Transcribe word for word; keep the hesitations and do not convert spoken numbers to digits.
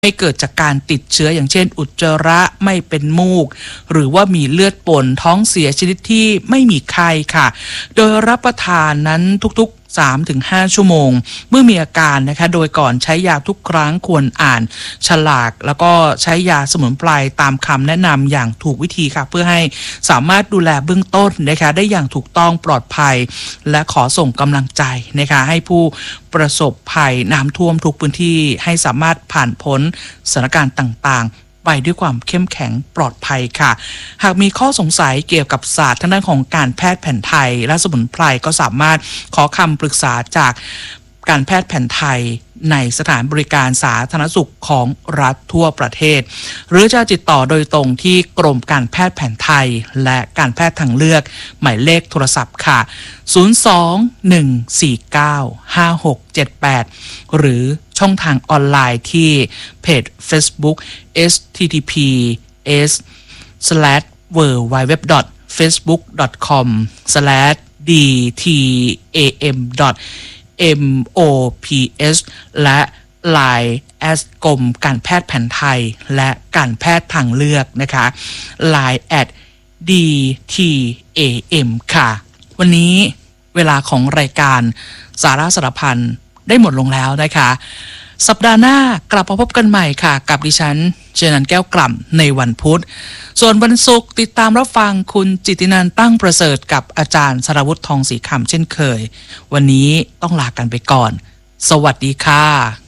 ไม่เกิดจากการติดเชื้ออย่างเช่นอุจจาระไม่เป็นมูกหรือว่ามีเลือดปนท้องเสียชนิดที่ไม่มีไข้ค่ะโดยรับประทานนั้นทุกๆ สามถึงห้า ชั่วโมงเมื่อมีอาการนะคะโดยก่อนใช้ยาทุกครั้งควรอ่านฉลากแล้วก็ใช้ยาสมุนไพรตามคำแนะนำอย่างถูกวิธีค่ะเพื่อให้สามารถดูแลเบื้องต้นนะคะได้อย่างถูกต้องปลอดภัยและขอส่งกำลังใจนะคะให้ผู้ประสบภัยน้ำท่วมทุกพื้นที่ให้สามารถผ่านพ้นสถานการณ์ต่างๆไปด้วยความเข้มแข็งปลอดภัยค่ะหากมีข้อสงสัยเกี่ยวกับศาสตร์ทางด้านของการแพทย์แผนไทยและสมุนไพรก็สามารถขอคำปรึกษาจากการแพทย์แผนไทยในสถานบริการสาธารณสุขของรัฐทั่วประเทศหรือจะติดต่อโดยตรงที่กรมการแพทย์แผนไทยและการแพทย์ทางเลือกหมายเลขโทรศัพท์ค่ะศูนย์ สอง หนึ่ง สี่ เก้า ห้า หก เจ็ด แปดหรือช่องทางออนไลน์ที่เพจ Facebook เอช ที ที พี เอส สแลช ดับเบิลยู ดับเบิลยู ดับเบิลยู ดอท เฟซบุ๊ก ดอท คอม สแลช ดี ที เอ เอ็ม ดอท เอ็ม โอ พี เอส และ ไลน์ แอท กรมการแพทย์แผนไทยและการแพทย์ทางเลือกนะคะ ไลน์ แอท ดี ที เอ เอ็ม ค่ะวันนี้เวลาของรายการสาระสารพันได้หมดลงแล้วนะคะสัปดาห์หน้ากลับมาพบกันใหม่ค่ะกับดิฉันเจนันแก้วกล่ำในวันพุธส่วนวันศุกร์ติดตามรับฟังคุณจิตตินันท์ตั้งประเสริฐกับอาจารย์สรวุฒิทองศรีคำเช่นเคยวันนี้ต้องลากันไปก่อนสวัสดีค่ะ